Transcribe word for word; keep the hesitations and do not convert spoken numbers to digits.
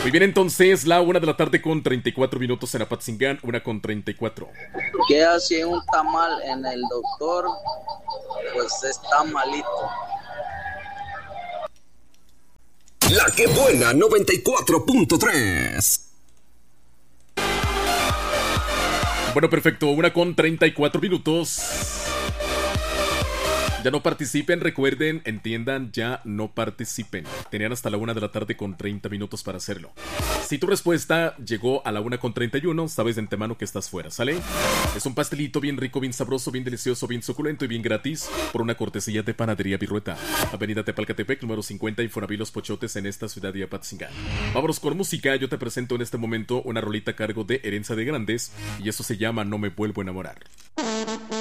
Muy bien, entonces, la una de la tarde con treinta y cuatro minutos en Apatzingán, una con treinta y cuatro. ¿Qué hace un tamal en el doctor? Pues está malito. La que buena, noventa y cuatro punto tres. Bueno, perfecto, una con treinta y cuatro minutos. Ya no participen, recuerden, entiendan, ya no participen. Tenían hasta la una de la tarde con treinta minutos para hacerlo. Si tu respuesta llegó a la una con treinta y uno, sabes de antemano que estás fuera, ¿sale? Es un pastelito bien rico, bien sabroso, bien delicioso, bien suculento y bien gratis por una cortesía de Panadería Virrueta. Avenida Tepalcatepec, número cincuenta, Infonavit Los Pochotes, en esta ciudad de Apatzingán. Vámonos con música, yo te presento en este momento una rolita a cargo de Herencia de Grandes y eso se llama No me vuelvo a enamorar.